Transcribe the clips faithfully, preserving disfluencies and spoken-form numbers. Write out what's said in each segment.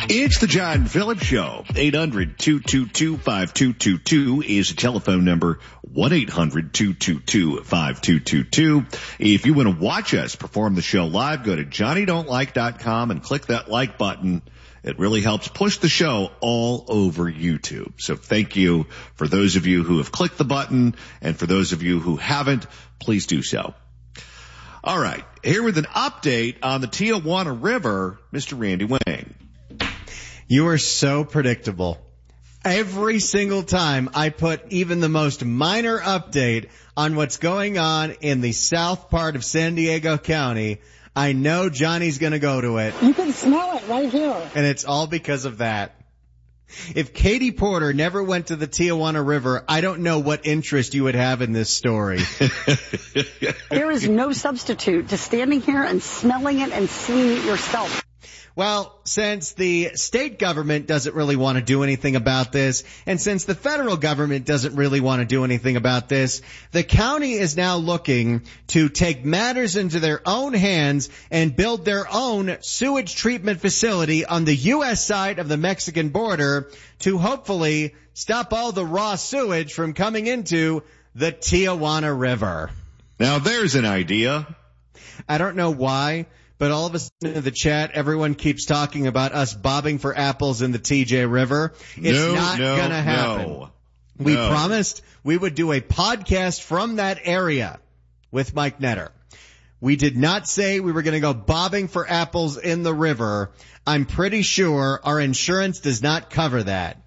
It's the John Phillips Show. eight hundred, two two two, five two two two is the telephone number. one eight hundred, two two two, five two two two. If you want to watch us perform the show live, go to johnny don't like dot com and click that like button. It really helps push the show all over YouTube. So thank you for those of you who have clicked the button, and for those of you who haven't, please do so. All right, here with an update on the Tijuana River, Mister Randy Wang. You are so predictable. Every single time I put even the most minor update on what's going on in the south part of San Diego County, I know Johnny's going to go to it. You can smell it right here. And it's all because of that. If Katie Porter never went to the Tijuana River, I don't know what interest you would have in this story. There is no substitute to standing here and smelling it and seeing it yourself. Well, since the state government doesn't really want to do anything about this, and since the federal government doesn't really want to do anything about this, the county is now looking to take matters into their own hands and build their own sewage treatment facility on the U S side of the Mexican border to hopefully stop all the raw sewage from coming into the Tijuana River. Now there's an idea. I don't know why, but all of a sudden in the chat, everyone keeps talking about us bobbing for apples in the T J River. It's no, not no, going to happen. No, we no. promised we would do a podcast from that area with Mike Netter. We did not say we were going to go bobbing for apples in the river. I'm pretty sure our insurance does not cover that.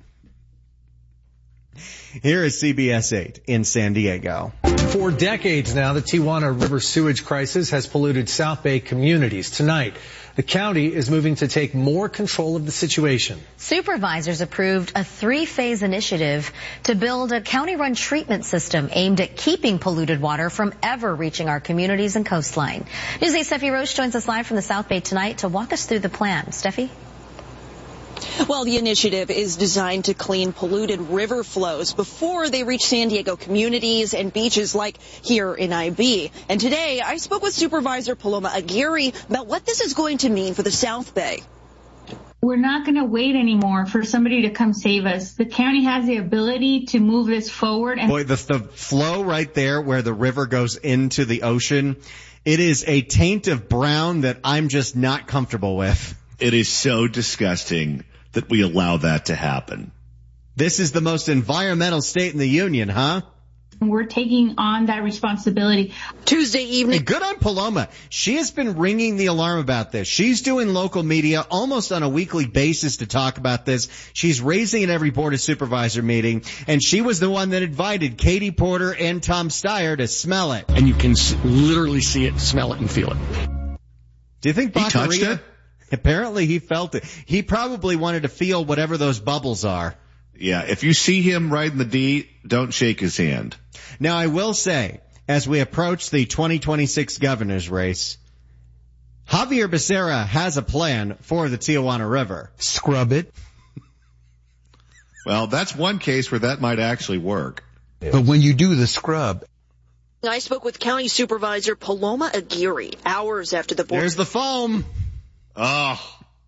Here is C B S eight in San Diego. For decades now, the Tijuana River sewage crisis has polluted South Bay communities. Tonight, the county is moving to take more control of the situation. Supervisors approved a three-phase initiative to build a county-run treatment system aimed at keeping polluted water from ever reaching our communities and coastline. News eight's Steffi Roche joins us live from the South Bay tonight to walk us through the plan. Steffi? Well, the initiative is designed to clean polluted river flows before they reach San Diego communities and beaches like here in I B. And today, I spoke with Supervisor Paloma Aguirre about what this is going to mean for the South Bay. We're not going to wait anymore for somebody to come save us. The county has the ability to move this forward. And Boy, the, the flow right there where the river goes into the ocean, it is a taint of brown that I'm just not comfortable with. It is so disgusting that we allow that to happen. This is the most environmental state in the union, huh? We're taking on that responsibility. Tuesday evening. Hey, good on Paloma. She has been ringing the alarm about this. She's doing local media almost on a weekly basis to talk about this. She's raising it every Board of Supervisor meeting, and she was the one that invited Katie Porter and Tom Steyer to smell it. And you can literally see it, smell it, and feel it. Do you think he touched it? Apparently he felt it. He probably wanted to feel whatever those bubbles are. Yeah, if you see him riding the D, don't shake his hand. Now, I will say, as we approach the twenty twenty-six governor's race, Javier Becerra has a plan for the Tijuana River. Scrub it. Well, that's one case where that might actually work. But when you do the scrub... I spoke with County Supervisor Paloma Aguirre hours after the board. There's the foam. Oh.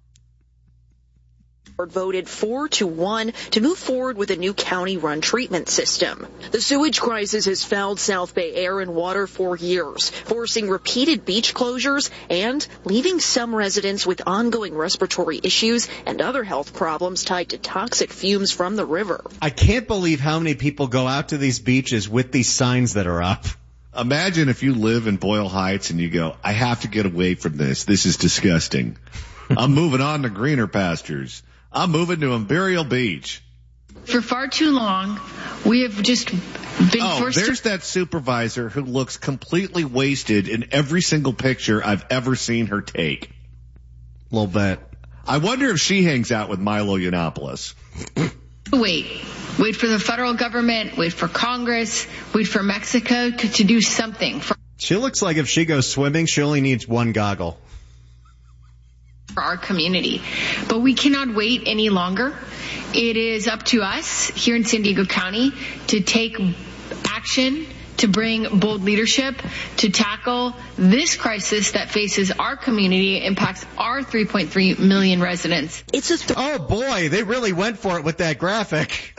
Voted four to one to move forward with a new county-run treatment system. The sewage crisis has fouled South Bay air and water for years, forcing repeated beach closures and leaving some residents with ongoing respiratory issues and other health problems tied to toxic fumes from the river. I can't believe how many people go out to these beaches with these signs that are up. Imagine if you live in Boyle Heights and you go, I have to get away from this. This is disgusting. I'm moving on to greener pastures. I'm moving to Imperial Beach. For far too long, we have just been oh, forced there's to... that supervisor who looks completely wasted in every single picture I've ever seen her take. A little bit. I wonder if she hangs out with Milo Yiannopoulos. Wait. Wait for the federal government, wait for Congress, wait for Mexico to, to do something. For she looks like if she goes swimming, she only needs one goggle. For our community. But we cannot wait any longer. It is up to us here in San Diego County to take action to bring bold leadership to tackle this crisis that faces our community, impacts our three point three million residents. It's a th- oh boy, they really went for it with that graphic.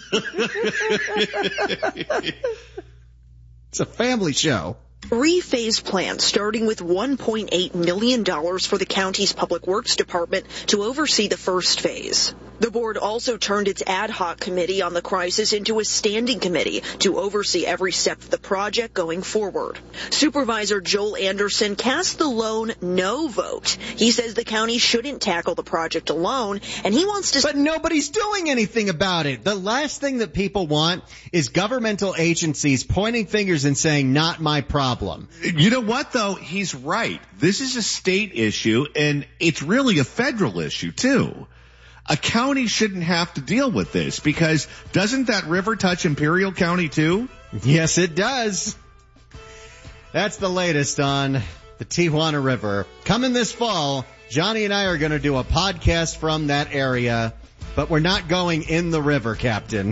It's a family show. Three-phase plan starting with one point eight million dollars for the county's Public Works Department to oversee the first phase. The board also turned its ad hoc committee on the crisis into a standing committee to oversee every step of the project going forward. Supervisor Joel Anderson cast the lone no vote. He says the county shouldn't tackle the project alone, and he wants to... But nobody's doing anything about it. The last thing that people want is governmental agencies pointing fingers and saying, not my problem. You know what, though? He's right. This is a state issue, and it's really a federal issue, too. A county shouldn't have to deal with this because doesn't that river touch Imperial County, too? Yes, it does. That's the latest on the Tijuana River. Coming this fall, Johnny and I are going to do a podcast from that area, but we're not going in the river, Captain.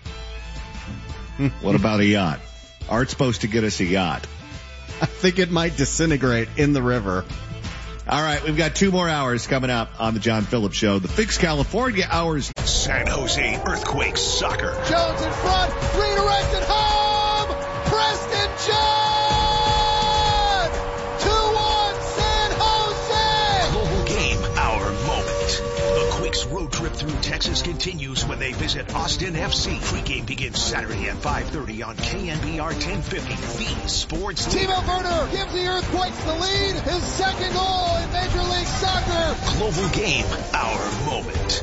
What about a yacht? Art's supposed to get us a yacht. I think it might disintegrate in the river. All right, we've got two more hours coming up on the John Phillips Show. The Fix California hours. San Jose Earthquakes soccer. Jones in front, redirected home. Preston John. two one San Jose. Global game, our moment. The Quakes road trip through Texas continues when they visit Austin F C. Pregame begins Saturday at five thirty on K N B R ten fifty. The Sports Leader. Timo Werner gives the Earthquakes the lead. His second goal in Major League Soccer. Global game, our moment.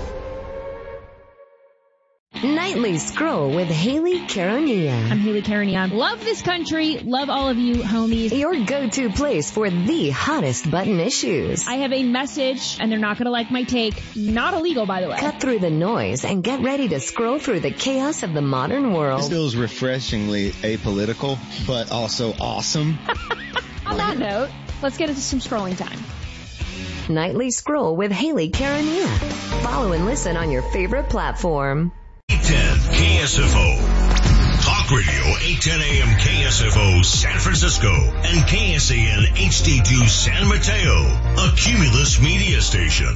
Nightly Scroll with Haley Caronia. I'm Haley Caronia. Love this country. Love all of you, homies. Your go-to place for the hottest button issues. I have a message, and they're not going to like my take. Not illegal, by the way. Cut through the noise and get ready to scroll through the chaos of the modern world. This feels refreshingly apolitical, but also awesome. On that note, let's get into some scrolling time. Nightly Scroll with Haley Caronia. Follow and listen on your favorite platform. eight ten K S F O. Talk Radio, eight ten a.m. K S F O San Francisco and K S A N H D two San Mateo, a Cumulus media station.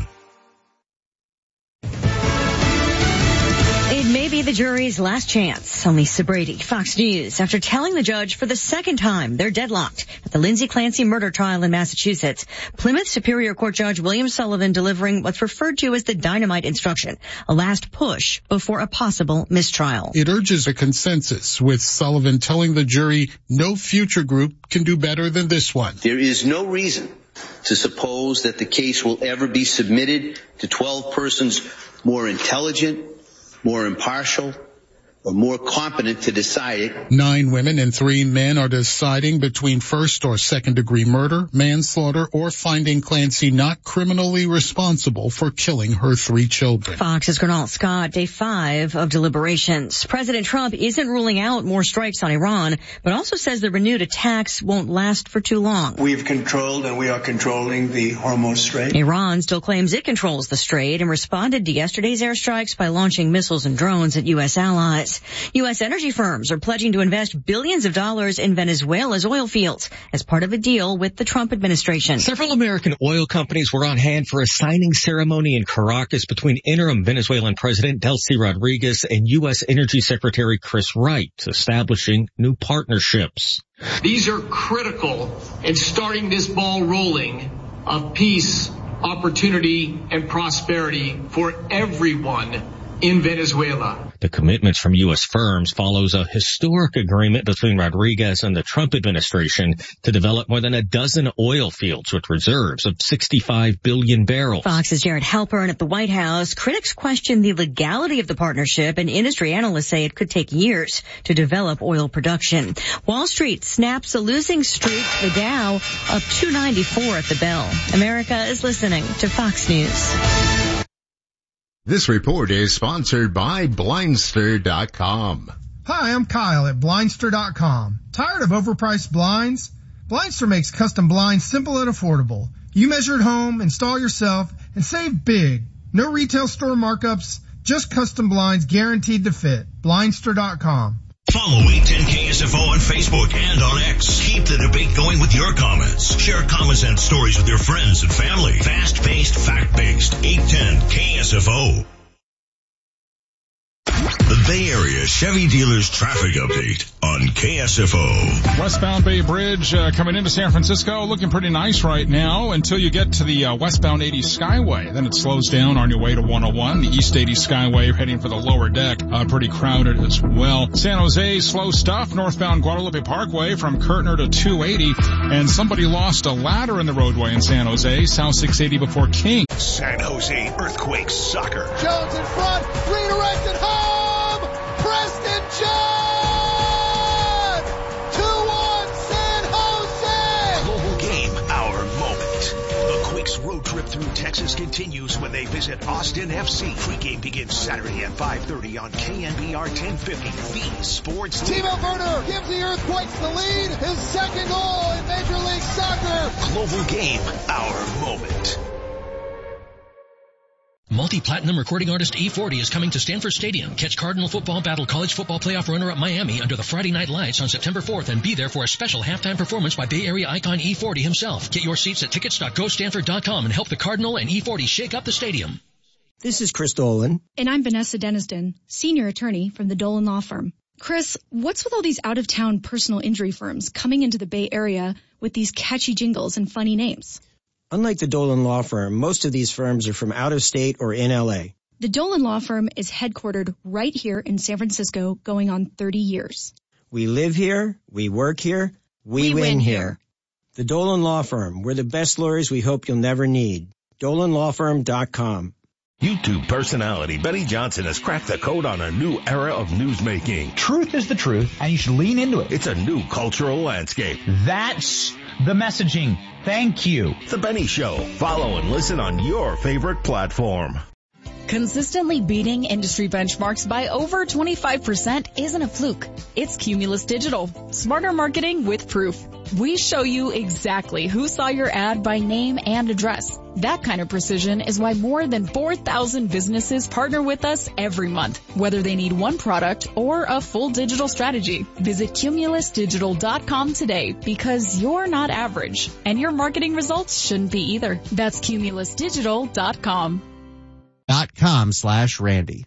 It may be the jury's last chance on Lisa Brady, Fox News, after telling the judge for the second time they're deadlocked at the Lindsay Clancy murder trial in Massachusetts. Plymouth Superior Court Judge William Sullivan delivering what's referred to as the dynamite instruction, a last push before a possible mistrial. It urges a consensus, with Sullivan telling the jury no future group can do better than this one. There is no reason to suppose that the case will ever be submitted to twelve persons more intelligent, more impartial, or more competent to decide it. Nine women and three men are deciding between first or second degree murder, manslaughter, or finding Clancy not criminally responsible for killing her three children. Fox's Gernal Scott, day five of deliberations. President Trump isn't ruling out more strikes on Iran, but also says the renewed attacks won't last for too long. We've controlled and we are controlling the Hormuz Strait. Iran still claims it controls the strait and responded to yesterday's airstrikes by launching missiles and drones at U S allies. U S energy firms are pledging to invest billions of dollars in Venezuela's oil fields as part of a deal with the Trump administration. Several American oil companies were on hand for a signing ceremony in Caracas between interim Venezuelan President Delcy Rodriguez and U S Energy Secretary Chris Wright, establishing new partnerships. These are critical in starting this ball rolling of peace, opportunity, and prosperity for everyone in Venezuela. The commitments from U S firms follows a historic agreement between Rodriguez and the Trump administration to develop more than a dozen oil fields with reserves of sixty-five billion barrels. Fox's Jared Halpern at the White House. Critics question the legality of the partnership, and industry analysts say it could take years to develop oil production. Wall Street snaps a losing streak. The Dow up two ninety-four at the bell. America is listening to Fox News. This report is sponsored by Blindster dot com. Hi, I'm Kyle at Blindster dot com. Tired of overpriced blinds? Blindster makes custom blinds simple and affordable. You measure at home, install yourself, and save big. No retail store markups, just custom blinds guaranteed to fit. Blindster dot com. Follow eight ten K S F O on Facebook and on X. Keep the debate going with your comments. Share comments and stories with your friends and family. Fast-paced, fact-based. eight ten K S F O. The Bay Area Chevy Dealers Traffic Update on K S F O. Westbound Bay Bridge uh, coming into San Francisco, looking pretty nice right now until you get to the uh, westbound eighty Skyway. Then it slows down on your way to one oh one. The East eighty Skyway heading for the lower deck, uh, pretty crowded as well. San Jose, slow stuff. Northbound Guadalupe Parkway from Kirtner to two eighty. And somebody lost a ladder in the roadway in San Jose. South six eighty before King. San Jose Earthquakes Soccer. Jones in front, redirected home! Preston John! two one San Jose! Global game, our moment. The Quakes road trip through Texas continues when they visit Austin F C. Pre-game begins Saturday at five thirty on K N B R ten fifty, the sports leader. Timo Werner gives the Earthquakes the lead, his second goal in Major League Soccer. Global game, our moment. Multi-platinum recording artist E forty is coming to Stanford Stadium. Catch Cardinal football battle college football playoff runner-up Miami under the Friday Night Lights on September fourth and be there for a special halftime performance by Bay Area icon E forty himself. Get your seats at tickets dot go stanford dot com and help the Cardinal and E forty shake up the stadium. This is Chris Dolan. And I'm Vanessa Deniston, senior attorney from the Dolan Law Firm. Chris, what's with all these out-of-town personal injury firms coming into the Bay Area with these catchy jingles and funny names? Unlike the Dolan Law Firm, most of these firms are from out of state or in L A. The Dolan Law Firm is headquartered right here in San Francisco, going on thirty years. We live here, we work here, we, We win, win here. here. The Dolan Law Firm, we're the best lawyers we hope you'll never need. dolan law firm dot com. YouTube personality Benny Johnson has cracked the code on a new era of newsmaking. Truth is the truth, and you should lean into it. It's a new cultural landscape. That's the messaging. Thank you. The Benny Show. Follow and listen on your favorite platform. Consistently beating industry benchmarks by over twenty-five percent isn't a fluke. It's Cumulus Digital. Smarter marketing with proof. We show you exactly who saw your ad by name and address. That kind of precision is why more than four thousand businesses partner with us every month, whether they need one product or a full digital strategy. Visit cumulus digital dot com today because you're not average, and your marketing results shouldn't be either. That's cumulus digital dot com. Dot com slash Randy.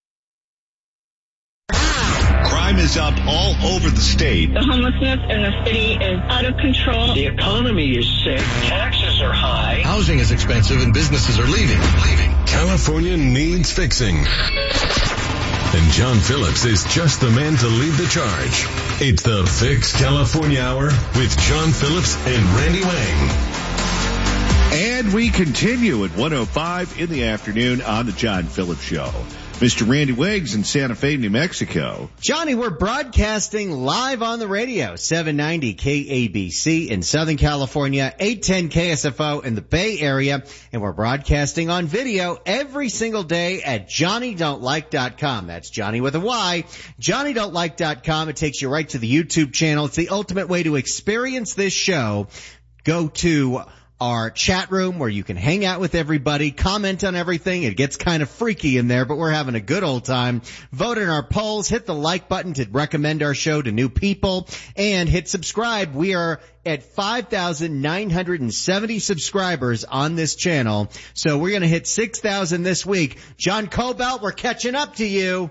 Crime is up all over the state. The homelessness in the city is out of control. The economy is sick. Taxes are high. Housing is expensive and businesses are leaving. Leaving. California needs fixing. And John Phillips is just the man to lead the charge. It's the Fix California Hour with John Phillips and Randy Wang. And we continue at one oh five in the afternoon on the John Phillips Show. Mister Randy Wiggs in Santa Fe, New Mexico. Johnny, we're broadcasting live on the radio, seven ninety K A B C in Southern California, eight ten K S F O in the Bay Area, and we're broadcasting on video every single day at johnny don't like dot com. That's Johnny with a Y, johnny don't like dot com. It takes you right to the YouTube channel. It's the ultimate way to experience this show. Go to our chat room where you can hang out with everybody, comment on everything. It gets kind of freaky in there, but we're having a good old time. Vote in our polls, hit the like button to recommend our show to new people, and hit subscribe. We are at five thousand nine hundred seventy subscribers on this channel, so we're going to hit six thousand this week. John Cobalt, we're catching up to you.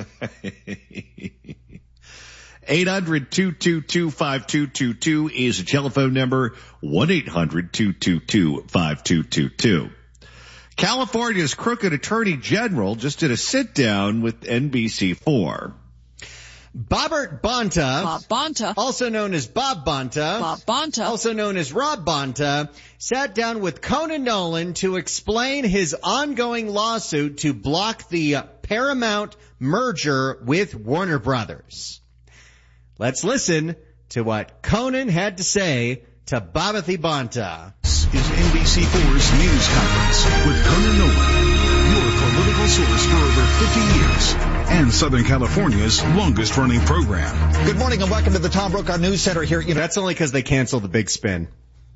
eight hundred two two two five two two two is a telephone number, one eight hundred two two two five two two two. California's crooked attorney general just did a sit-down with N B C four. Bobbert Bonta, Bob Bonta, also known as Bob Bonta, Bob Bonta, also known as Rob Bonta, sat down with Conan Nolan to explain his ongoing lawsuit to block the Paramount merger with Warner Brothers. Let's listen to what Conan had to say to Babathy Bonta. This is N B C four's news conference with Conan Nolan, your political source for over fifty years and Southern California's longest running program. Good morning and welcome to the Tom Brokaw News Center here. You know, that's only because they canceled the Big Spin.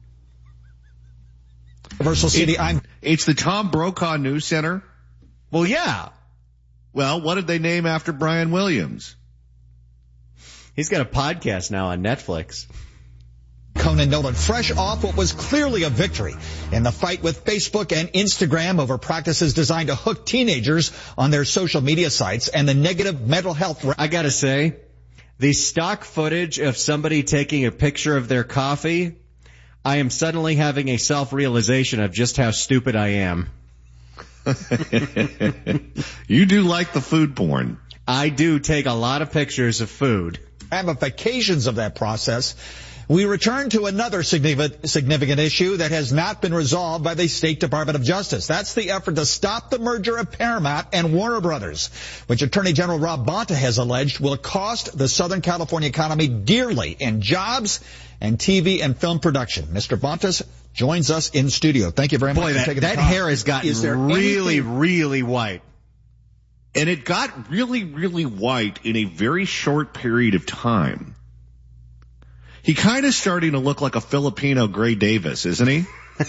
Universal City. It, I'm. It's the Tom Brokaw News Center. Well, yeah. Well, what did they name after Brian Williams? He's got a podcast now on Netflix. Conan Nolan, fresh off what was clearly a victory in the fight with Facebook and Instagram over practices designed to hook teenagers on their social media sites and the negative mental health. I gotta say, the stock footage of somebody taking a picture of their coffee, I am suddenly having a self-realization of just how stupid I am. You do like the food porn. I do take a lot of pictures of food. Ramifications of that process. We return to another significant issue that has not been resolved by the State Department of Justice. That's the effort to stop the merger of Paramount and Warner Brothers, which Attorney General Rob Bonta has alleged will cost the Southern California economy dearly in jobs and T V and film production. Mister Bonta joins us in studio. Thank you very much Boy, for that, taking that the time. hair has gotten really, anything- really white. And it got really, really white in a very short period of time. He kind of starting to look like a Filipino Gray Davis, isn't he?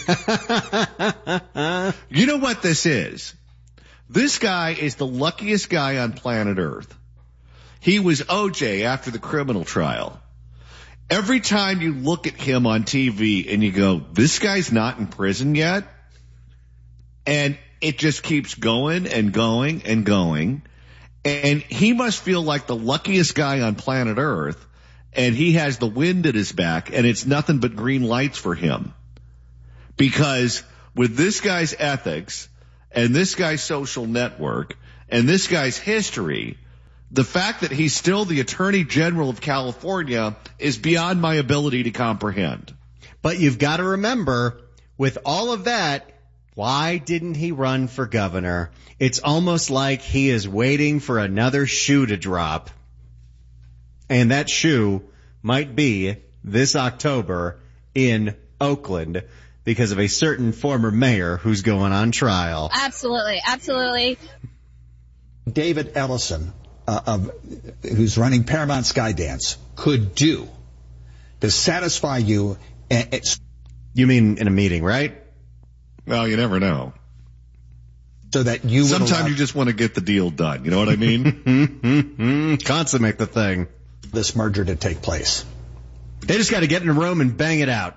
You know what this is? This guy is the luckiest guy on planet Earth. He was O J after the criminal trial. Every time you look at him on T V and you go, this guy's not in prison yet, and it just keeps going and going and going, and he must feel like the luckiest guy on planet Earth, and he has the wind at his back, and it's nothing but green lights for him. Because with this guy's ethics, and this guy's social network, and this guy's history, the fact that he's still the Attorney General of California is beyond my ability to comprehend. But you've got to remember, with all of that, why didn't he run for governor? It's almost like he is waiting for another shoe to drop. And that shoe might be this October in Oakland because of a certain former mayor who's going on trial. Absolutely, absolutely. David Ellison, uh, of, who's running Paramount Skydance, could do to satisfy you. And it's, you mean in a meeting, right? Well, you never know. So that you Sometimes allow- you just want to get the deal done. You know what I mean? Consummate the thing. This merger to take place. They just got to get in a room and bang it out.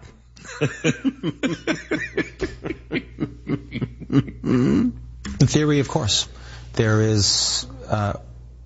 In theory, of course, there is uh,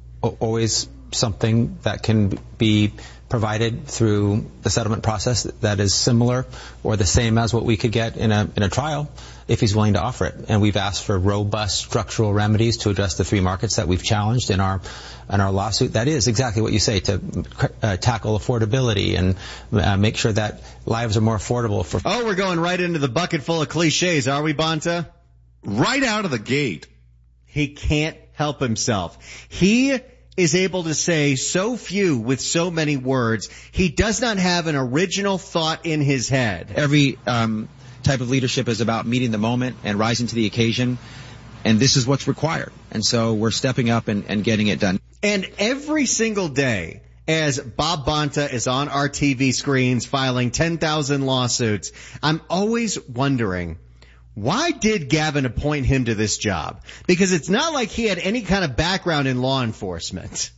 always something that can be provided through the settlement process that is similar or the same as what we could get in a in a trial if he's willing to offer it. And we've asked for robust structural remedies to address the three markets that we've challenged in our in our lawsuit. That is exactly what you say, to uh, tackle affordability and uh, make sure that lives are more affordable for. Oh, we're going right into the bucket full of cliches, are we, Bonta? Right out of the gate. He can't help himself. He is able to say so few with so many words. He does not have an original thought in his head. Every um, type of leadership is about meeting the moment and rising to the occasion, and this is what's required. And so we're stepping up and, and getting it done. And every single day, as Bob Bonta is on our T V screens filing ten thousand lawsuits, I'm always wondering, why did Gavin appoint him to this job? Because it's not like he had any kind of background in law enforcement.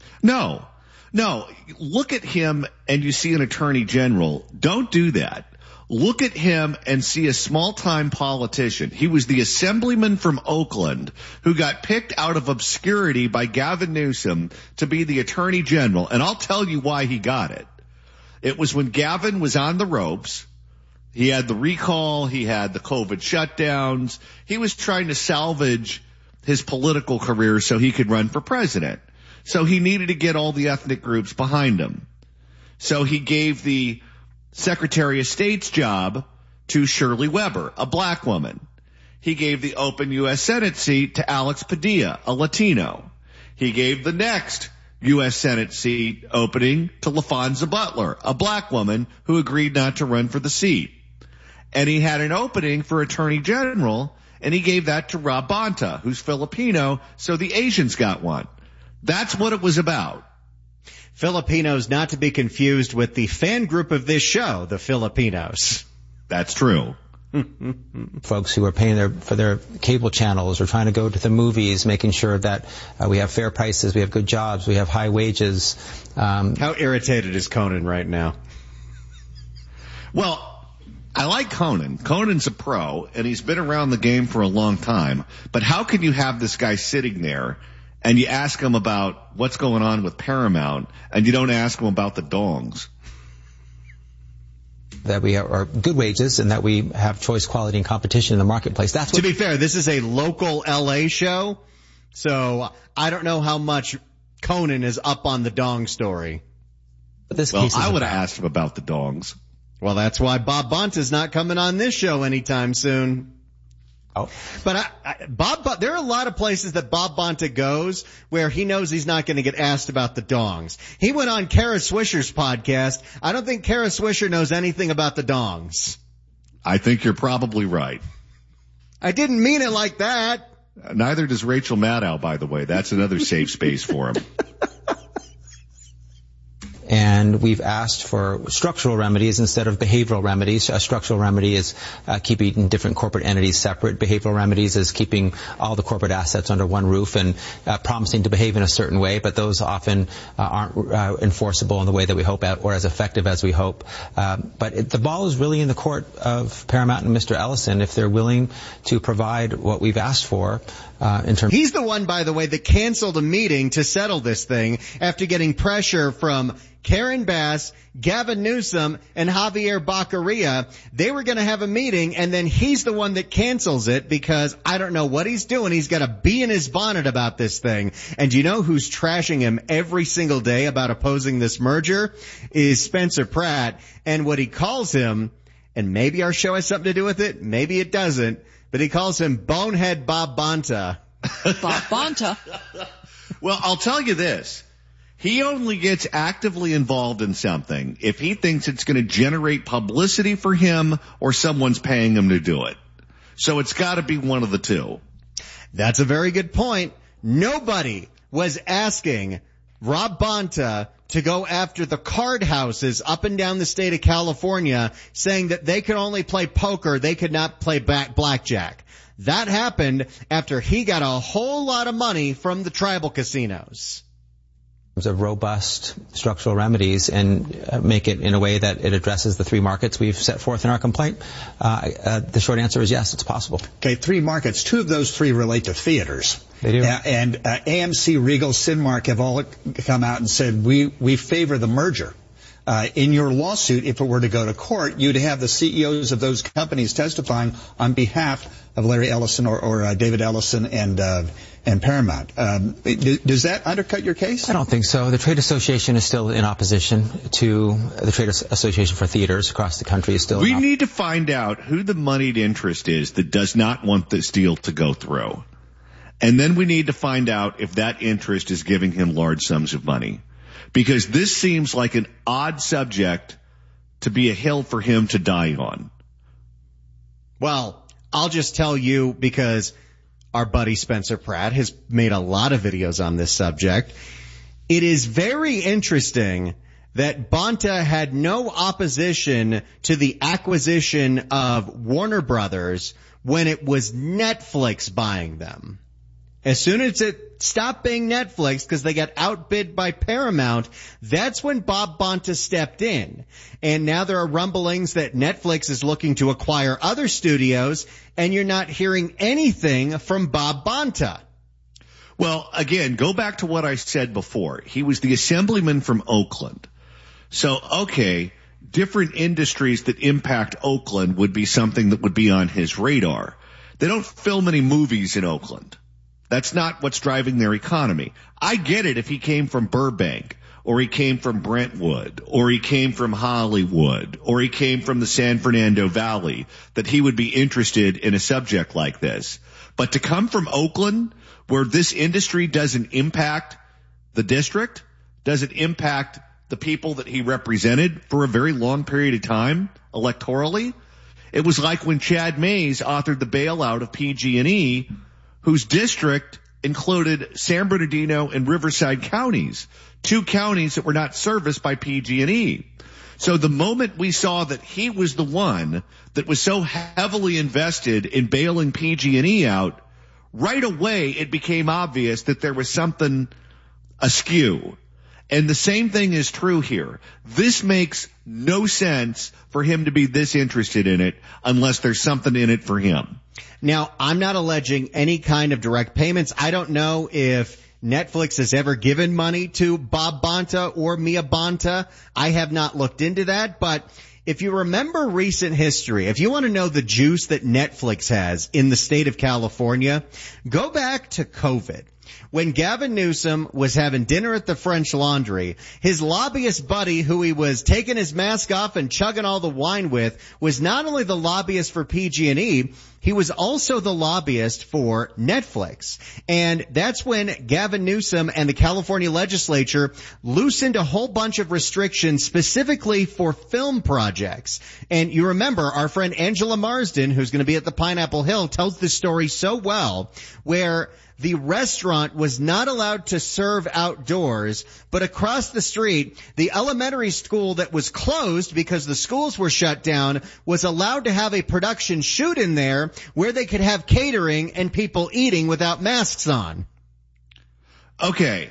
No, no. Look at him and you see an attorney general. Don't do that. Look at him and see a small-time politician. He was the assemblyman from Oakland who got picked out of obscurity by Gavin Newsom to be the attorney general. And I'll tell you why he got it. It was when Gavin was on the ropes. He had the recall. He had the COVID shutdowns. He was trying to salvage his political career so he could run for president. So he needed to get all the ethnic groups behind him. So he gave the Secretary of State's job to Shirley Weber, a black woman. He gave the open U S Senate seat to Alex Padilla, a Latino. He gave the next U S Senate seat opening to LaFonza Butler, a black woman who agreed not to run for the seat. And he had an opening for Attorney General, and he gave that to Rob Bonta, who's Filipino, so the Asians got one. That's what it was about. Filipinos, not to be confused with the fan group of this show, the Filipinos. That's true. Folks who are paying their, for their cable channels or trying to go to the movies, making sure that uh, we have fair prices, we have good jobs, we have high wages. Um, How irritated is Conan right now? Well, I like Conan. Conan's a pro, and he's been around the game for a long time. But how can you have this guy sitting there, and you ask him about what's going on with Paramount, and you don't ask him about the dongs? That we are good wages and that we have choice, quality, and competition in the marketplace. That's what to be fair, this is a local L A show, so I don't know how much Conan is up on the dong story. But this well, case I would have asked him about the dongs. Well, that's why Bob Bonta's not coming on this show anytime soon. Oh. But I, I, Bob, there are a lot of places that Bob Bonta goes where he knows he's not going to get asked about the dongs. He went on Kara Swisher's podcast. I don't think Kara Swisher knows anything about the dongs. I think you're probably right. I didn't mean it like that. Neither does Rachel Maddow, by the way. That's another safe space for him. And we've asked for structural remedies instead of behavioral remedies. A structural remedy is uh, keeping different corporate entities separate. Behavioral remedies is keeping all the corporate assets under one roof and uh, promising to behave in a certain way, but those often uh, aren't uh, enforceable in the way that we hope or as effective as we hope. Uh, but it, the ball is really in the court of Paramount and Mister Ellison if they're willing to provide what we've asked for. Uh, in terms He's the one, by the way, that canceled a meeting to settle this thing after getting pressure from Karen Bass, Gavin Newsom, and Javier Baccaria. They were going to have a meeting, and then he's the one that cancels it because I don't know what he's doing. He's got a bee in his bonnet about this thing. And you know who's trashing him every single day about opposing this merger? Is Spencer Pratt. And what he calls him, and maybe our show has something to do with it, maybe it doesn't, but he calls him Bonehead Bob Bonta. Bob Bonta. Well, I'll tell you this. He only gets actively involved in something if he thinks it's going to generate publicity for him or someone's paying him to do it. So it's got to be one of the two. That's a very good point. Nobody was asking Rob Bonta to go after the card houses up and down the state of California saying that they could only play poker, they could not play back blackjack. That happened after he got a whole lot of money from the tribal casinos. Of robust structural remedies and uh, make it in a way that it addresses the three markets we've set forth in our complaint? Uh, uh, the short answer is yes, it's possible. Okay, three markets. Two of those three relate to theaters. They do. Uh, and uh, A M C, Regal, Cinemark have all come out and said we, we favor the merger. Uh, in your lawsuit, if it were to go to court, you'd have the C E Os of those companies testifying on behalf of Larry Ellison or, or uh, David Ellison and uh, and Paramount. Um, does that undercut your case? I don't think so. The Trade Association is still in opposition to the Trade Association for Theaters across the country is still. We in need to find out who the moneyed interest is that does not want this deal to go through, and then we need to find out if that interest is giving him large sums of money. Because this seems like an odd subject to be a hill for him to die on. Well, I'll just tell you because our buddy Spencer Pratt has made a lot of videos on this subject. It is very interesting that Bonta had no opposition to the acquisition of Warner Brothers when it was Netflix buying them. As soon as it stopped being Netflix because they got outbid by Paramount, that's when Bob Bonta stepped in. And now there are rumblings that Netflix is looking to acquire other studios, and you're not hearing anything from Bob Bonta. Well, again, go back to what I said before. He was the assemblyman from Oakland. So, okay, different industries that impact Oakland would be something that would be on his radar. They don't film any movies in Oakland. That's not what's driving their economy. I get it if he came from Burbank, or he came from Brentwood, or he came from Hollywood, or he came from the San Fernando Valley, that he would be interested in a subject like this. But to come from Oakland, where this industry doesn't impact the district, doesn't impact the people that he represented for a very long period of time electorally, it was like when Chad Mays authored the bailout of P G and E, whose district included San Bernardino and Riverside counties, two counties that were not serviced by P G and E. So the moment we saw that he was the one that was so heavily invested in bailing P G and E out, right away it became obvious that there was something askew. And the same thing is true here. This makes no sense for him to be this interested in it unless there's something in it for him. Now, I'm not alleging any kind of direct payments. I don't know if Netflix has ever given money to Bob Bonta or Mia Bonta. I have not looked into that, but if you remember recent history, if you want to know the juice that Netflix has in the state of California, go back to COVID. When Gavin Newsom was having dinner at the French Laundry, his lobbyist buddy, who he was taking his mask off and chugging all the wine with, was not only the lobbyist for P G and E, he was also the lobbyist for Netflix. And that's when Gavin Newsom and the California legislature loosened a whole bunch of restrictions specifically for film projects. And you remember our friend Angela Marsden, who's going to be at the Pineapple Hill, tells this story so well, where the restaurant was not allowed to serve outdoors, but across the street, the elementary school that was closed because the schools were shut down was allowed to have a production shoot in there where they could have catering and people eating without masks on. Okay.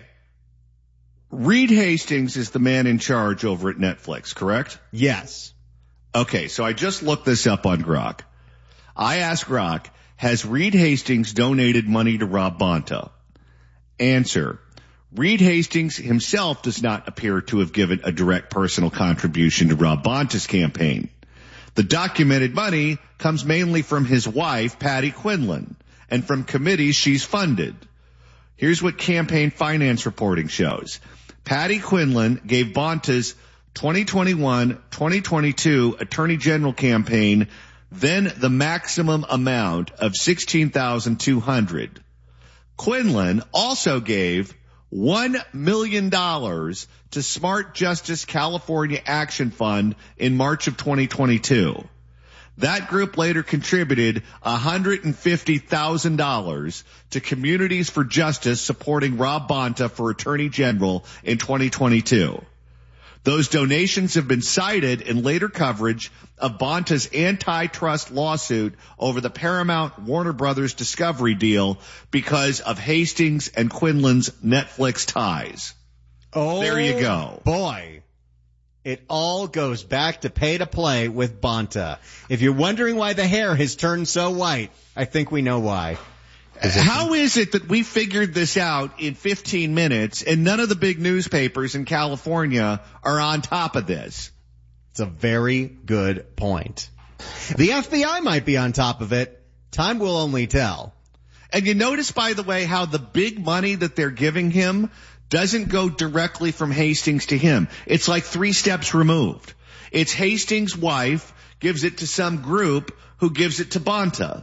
Reed Hastings is the man in charge over at Netflix, correct? Yes. Okay, so I just looked this up on Grok. I asked Grok, has Reed Hastings donated money to Rob Bonta? Answer. Reed Hastings himself does not appear to have given a direct personal contribution to Rob Bonta's campaign. The documented money comes mainly from his wife, Patty Quinlan, and from committees she's funded. Here's what campaign finance reporting shows. Patty Quinlan gave Bonta's twenty twenty-one twenty twenty-two Attorney General campaign then the maximum amount of sixteen thousand two hundred dollars. Quinlan also gave one million dollars to Smart Justice California Action Fund in March of twenty twenty-two. That group later contributed one hundred fifty thousand dollars to Communities for Justice supporting Rob Bonta for Attorney General in twenty twenty-two. Those donations have been cited in later coverage of Bonta's antitrust lawsuit over the Paramount Warner Brothers Discovery deal because of Hastings and Quinlan's Netflix ties. Oh, there you go. Boy. It all goes back to pay to play with Bonta. If you're wondering why the hair has turned so white, I think we know why. How is it that we figured this out in fifteen minutes and none of the big newspapers in California are on top of this? It's a very good point. The F B I might be on top of it. Time will only tell. And you notice, by the way, how the big money that they're giving him doesn't go directly from Hastings to him. It's like three steps removed. It's Hastings' wife gives it to some group who gives it to Bonta.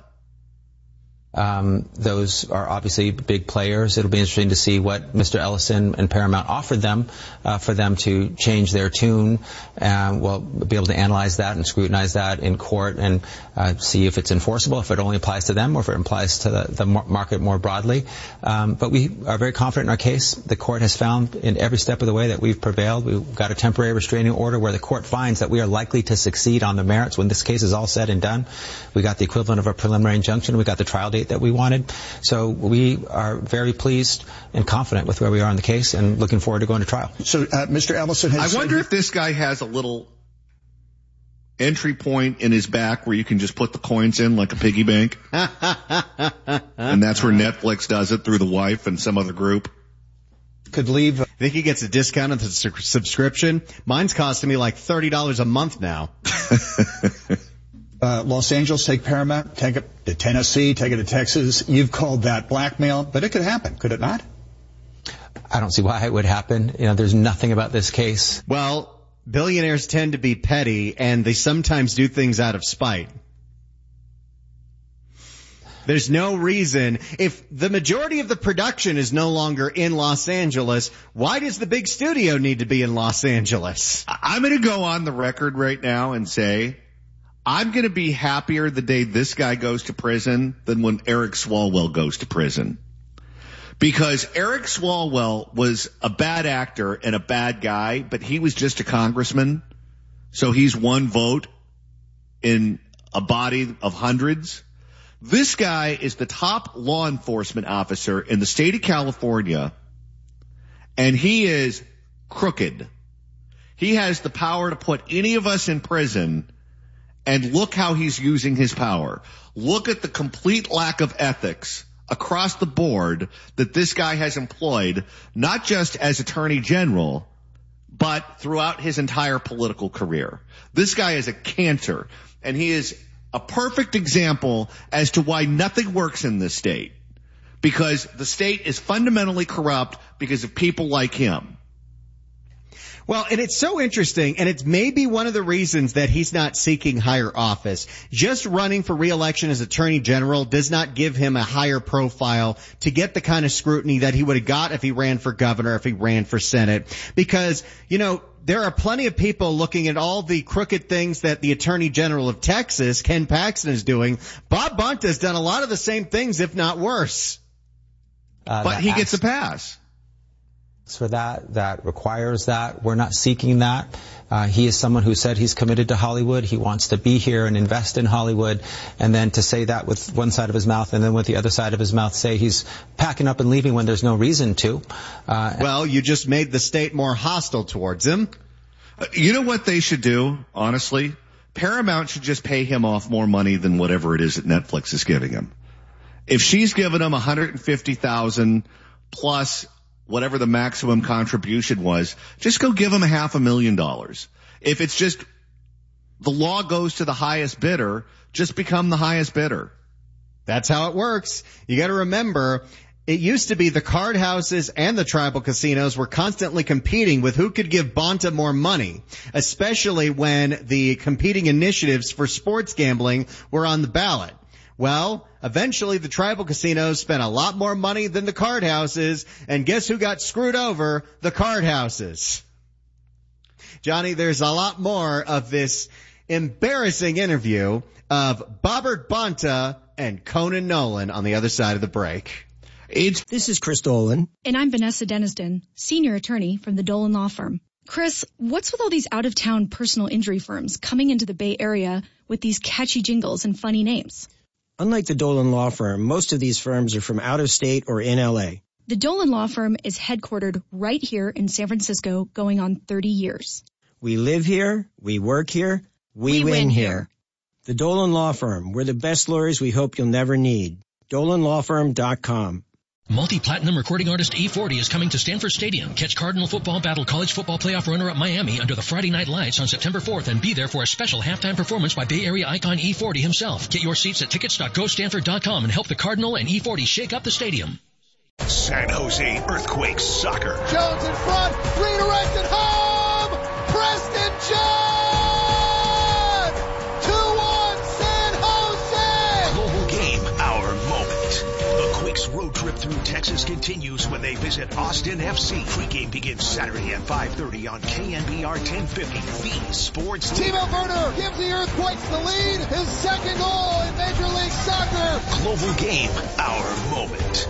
Um, those are obviously big players. It'll be interesting to see what Mister Ellison and Paramount offered them uh, for them to change their tune. Uh, we'll be able to analyze that and scrutinize that in court and uh, see if it's enforceable, if it only applies to them or if it applies to the, the market more broadly. Um, but we are very confident in our case. The court has found in every step of the way that we've prevailed. We've got a temporary restraining order where the court finds that we are likely to succeed on the merits when this case is all said and done. We got the equivalent of a preliminary injunction. We got the trial date that we wanted. So we are very pleased and confident with where we are in the case and looking forward to going to trial. So uh, Mister Ellison has I wonder if this guy has a little entry point in his back where you can just put the coins in like a piggy bank. And that's where Netflix does it through the wife and some other group. Could leave. I think he gets a discount on the su- subscription. Mine's costing me like thirty dollars a month now. Uh, Los Angeles, take Paramount, take it to Tennessee, take it to Texas. You've called that blackmail, but it could happen, could it not? I don't see why it would happen. You know, there's nothing about this case. Well, billionaires tend to be petty, and they sometimes do things out of spite. There's no reason. If the majority of the production is no longer in Los Angeles, why does the big studio need to be in Los Angeles? I'm going to go on the record right now and say I'm going to be happier the day this guy goes to prison than when Eric Swalwell goes to prison. Because Eric Swalwell was a bad actor and a bad guy, but he was just a congressman. So he's one vote in a body of hundreds. This guy is the top law enforcement officer in the state of California, and he is crooked. He has the power to put any of us in prison, and look how he's using his power. Look at the complete lack of ethics across the board that this guy has employed, not just as Attorney General, but throughout his entire political career. This guy is a cancer, and he is a perfect example as to why nothing works in this state. Because the state is fundamentally corrupt because of people like him. Well, and it's so interesting, and it's maybe one of the reasons that he's not seeking higher office. Just running for re-election as Attorney General does not give him a higher profile to get the kind of scrutiny that he would have got if he ran for governor, if he ran for Senate. Because, you know, there are plenty of people looking at all the crooked things that the Attorney General of Texas, Ken Paxton, is doing. Bob Bonta has done a lot of the same things, if not worse. Uh, but he gets a pass. For that, that requires that. We're not seeking that. Uh, he is someone who said he's committed to Hollywood. He wants to be here and invest in Hollywood. And then to say that with one side of his mouth and then with the other side of his mouth say he's packing up and leaving when there's no reason to. Uh, well, you just made the state more hostile towards him. Uh, you know what they should do, honestly? Paramount should just pay him off more money than whatever it is that Netflix is giving him. If she's giving him one hundred fifty thousand dollars plus whatever the maximum contribution was, just go give him a half a million dollars. If it's just the law goes to the highest bidder, just become the highest bidder. That's how it works. You got to remember, it used to be the card houses and the tribal casinos were constantly competing with who could give Bonta more money, especially when the competing initiatives for sports gambling were on the ballot. Well, eventually the tribal casinos spent a lot more money than the card houses, and guess who got screwed over? The card houses. Johnny, there's a lot more of this embarrassing interview of Bobbert Bonta and Conan Nolan on the other side of the break. It's, this is Chris Dolan. And I'm Vanessa Deniston, senior attorney from the Dolan Law Firm. Chris, what's with all these out-of-town personal injury firms coming into the Bay Area with these catchy jingles and funny names? Unlike the Dolan Law Firm, most of these firms are from out of state or in L A. The Dolan Law Firm is headquartered right here in San Francisco, going on thirty years. We live here, we work here, we, we win, win here. here. The Dolan Law Firm, we're the best lawyers we hope you'll never need. Dolan Law Firm dot com. Multi-platinum recording artist E forty is coming to Stanford Stadium. Catch Cardinal football battle college football playoff runner-up Miami under the Friday night lights on September fourth and be there for a special halftime performance by Bay Area icon E forty himself. Get your seats at tickets dot go stanford dot com and help the Cardinal and E forty shake up the stadium. San Jose Earthquakes Soccer. Jones in front, redirected home, Preston John! two one San Jose! Global game, our moment. The Quakes road trip through Texas continues when they visit Austin F C. Pre-game begins Saturday at five thirty on K N B R ten fifty, the sports leader. Timo Werner gives the Earthquakes the lead, his second goal in Major League Soccer. Global game, our moment.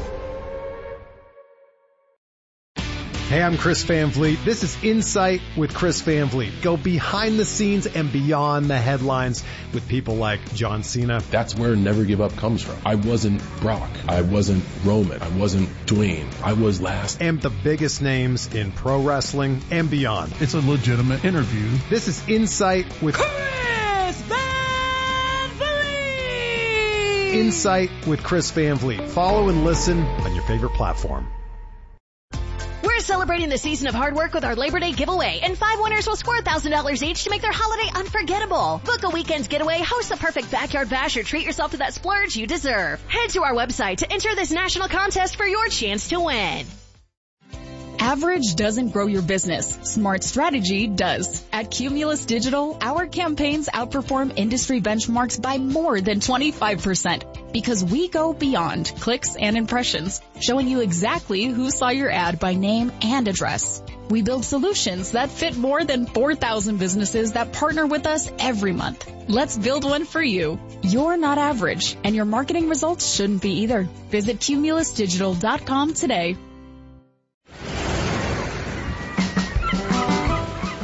Hey, I'm Chris Van Vliet. This is Insight with Chris Van Vliet. Go behind the scenes and beyond the headlines with people like John Cena. That's where Never Give Up comes from. I wasn't Brock. I wasn't Roman. I wasn't Dwayne. I was last. And the biggest names in pro wrestling and beyond. It's a legitimate interview. This is Insight with Chris Van Vliet. Insight with Chris Van Vliet. Follow and listen on your favorite platform. We're celebrating the season of hard work with our Labor Day giveaway, and five winners will score one thousand dollars each to make their holiday unforgettable. Book a weekend's getaway, host the perfect backyard bash, or treat yourself to that splurge you deserve. Head to our website to enter this national contest for your chance to win. Average doesn't grow your business. Smart strategy does. At Cumulus Digital, our campaigns outperform industry benchmarks by more than twenty-five percent because we go beyond clicks and impressions, showing you exactly who saw your ad by name and address. We build solutions that fit more than four thousand businesses that partner with us every month. Let's build one for you. You're not average, and your marketing results shouldn't be either. Visit cumulus digital dot com today.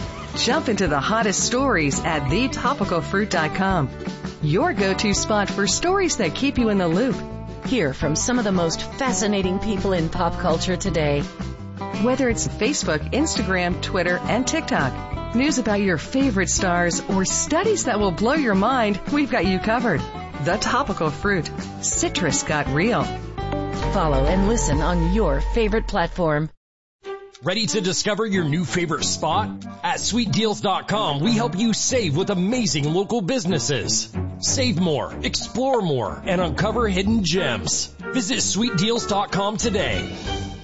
Jump into the hottest stories at the topical fruit dot com. Your go-to spot for stories that keep you in the loop. Hear from some of the most fascinating people in pop culture today. Whether it's Facebook, Instagram, Twitter, and TikTok, news about your favorite stars, or studies that will blow your mind, we've got you covered. The Topical Fruit. Citrus got real. Follow and listen on your favorite platform. Ready to discover your new favorite spot? At sweet deals dot com, we help you save with amazing local businesses. Save more, explore more, and uncover hidden gems. Visit sweet deals dot com today.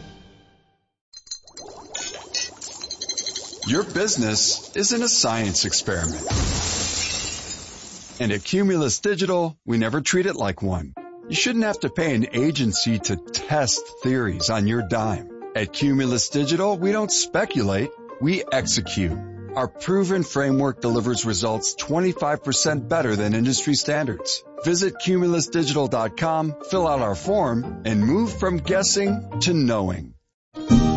Your business isn't a science experiment. And at Cumulus Digital, we never treat it like one. You shouldn't have to pay an agency to test theories on your dime. At Cumulus Digital, we don't speculate, we execute. Our proven framework delivers results twenty-five percent better than industry standards. Visit cumulus digital dot com, fill out our form, and move from guessing to knowing.